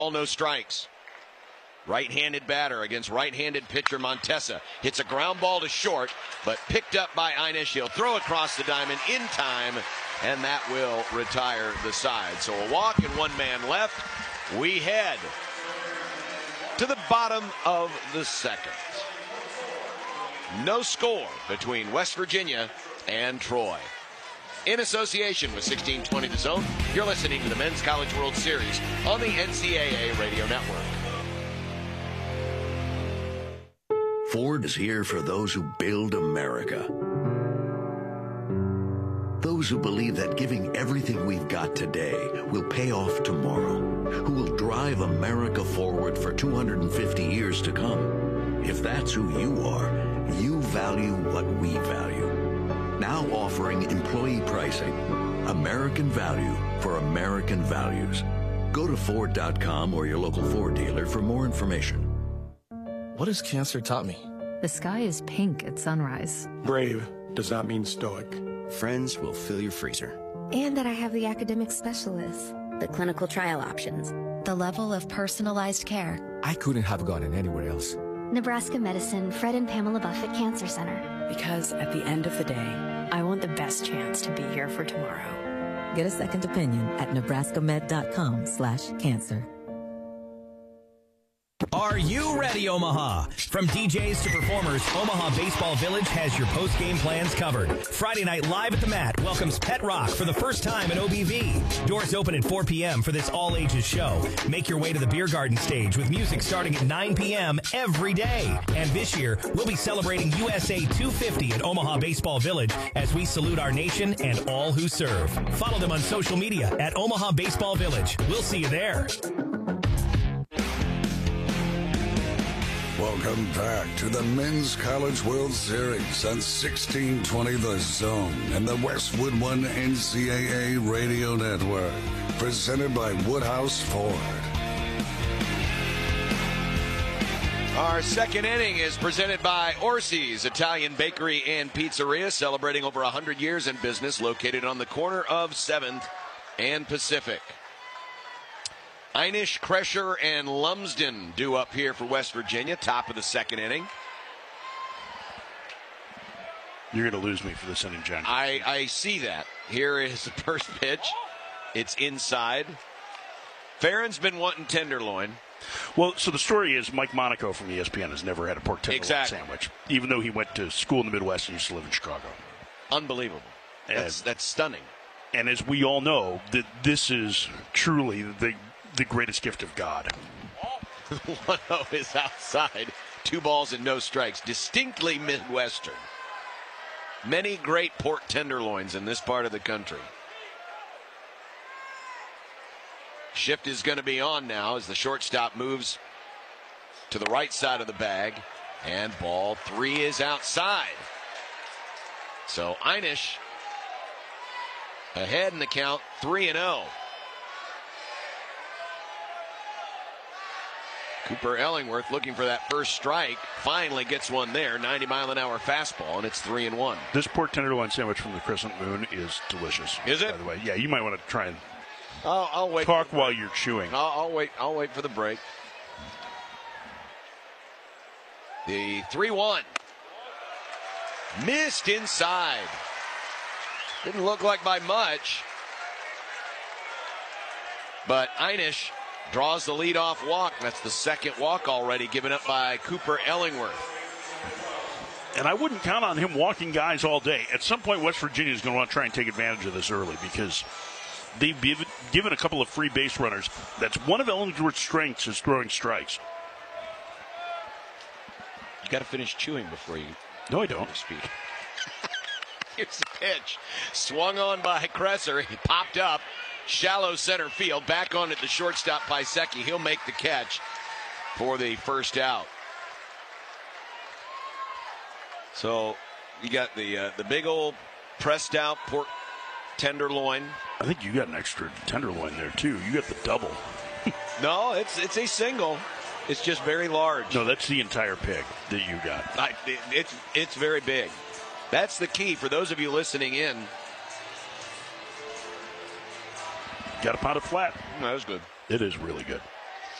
All no strikes. Right-handed batter against right-handed pitcher Montesa. Hits a ground ball to short, but picked up by Einish. He'll throw across the diamond in time, and that will retire the side. So a walk and one man left. We head to the bottom of the second. No score between West Virginia and Troy. In association with 1620 The Zone, you're listening to the Men's College World Series on the NCAA Radio Network. Ford is here for those who build America. Those who believe that giving everything we've got today will pay off tomorrow. Who will drive America forward for 250 years to come. If that's who you are, you value what we value. Now offering employee pricing. American value for American values. Go to Ford.com or your local Ford dealer for more information. What has cancer taught me? The sky is pink at sunrise. Brave does not mean stoic. Friends will fill your freezer. And that I have the academic specialists, the clinical trial options, the level of personalized care. I couldn't have gotten anywhere else. Nebraska Medicine, Fred and Pamela Buffett Cancer Center. Because at the end of the day, I want the best chance to be here for tomorrow. Get a second opinion at nebraskamed.com/cancer. Are you ready, Omaha? From DJs to performers, Omaha Baseball Village has your post-game plans covered. Friday night live at the mat welcomes Pet Rock for the first time at OBV. Doors open at 4 p.m. for this all-ages show. Make your way to the Beer Garden stage with music starting at 9 p.m. every day. And this year, we'll be celebrating USA 250 at Omaha Baseball Village as we salute our nation and all who serve. Follow them on social media at Omaha Baseball Village. We'll see you there. Welcome back to the Men's College World Series on 1620 The Zone and the Westwood One NCAA Radio Network. Presented by Woodhouse Ford. Our second inning is presented by Orsi's Italian Bakery and Pizzeria, celebrating over 100 years in business, located on the corner of 7th and Pacific. Einish, Kresher, and Lumsden due up here for West Virginia, top of the second inning. You're going to lose me for this inning, John. I see that. Here is the first pitch. It's inside. Farron's been wanting tenderloin. Well, so the story is Mike Monaco from ESPN has never had a pork tenderloin sandwich, even though he went to school in the Midwest and used to live in Chicago. Unbelievable. That's stunning. And as we all know, that this is truly the greatest gift of God. 1-0 is outside. 2 balls and no strikes. Distinctly Midwestern. Many great pork tenderloins in this part of the country. Shift is going to be on now as the shortstop moves to the right side of the bag. And ball 3 is outside. So Einish ahead in the count, 3-0. Cooper Ellingworth looking for that first strike. Finally gets one there. 90-mile-an-hour fastball, and it's 3-1. This pork tenderloin sandwich from the Crescent Moon is delicious. Is it? By the way, yeah, you might want to try and I'll wait. Talk while you're chewing. I'll wait. I'll wait for the break. The 3-1. Missed inside. Didn't look like by much. But Einish draws the leadoff walk. That's the second walk already given up by Cooper Ellingworth. And I wouldn't count on him walking guys all day. At some point, West Virginia is going to want to try and take advantage of this early because they've given a couple of free base runners. That's one of Ellingworth's strengths is throwing strikes. You got to finish chewing before you. No, I don't. Speak. Here's the pitch. Swung on by Kresser. He popped up. Shallow center field. Back on at the shortstop, Pisecki. He'll make the catch for the first out. So you got the big old pressed out pork tenderloin. I think you got an extra tenderloin there too. You got the double. No, it's a single. It's just very large. No, that's the entire pig that you got. It's very big. That's the key for those of you listening in. Got a pound of flat. That was good. It is really good.